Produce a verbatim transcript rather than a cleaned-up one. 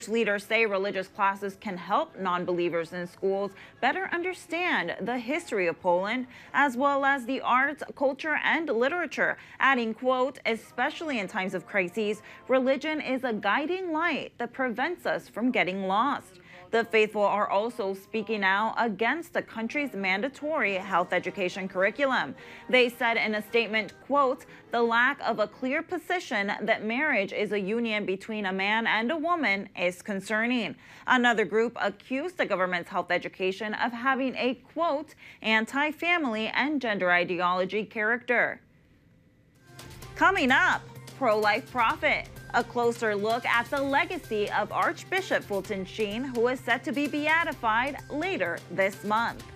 Leaders say religious classes can help non-believers in schools better understand the history of Poland, as well as the arts, culture, and literature, adding, quote, especially in times of crises, religion is a guiding light that prevents us from getting lost. The faithful are also speaking out against the country's mandatory health education curriculum. They said in a statement, quote, the lack of a clear position that marriage is a union between a man and a woman is concerning. Another group accused the government's health education of having a, quote, anti-family and gender ideology character. Coming up, pro-life prophet. A closer look at the legacy of Archbishop Fulton Sheen, who is set to be beatified later this month.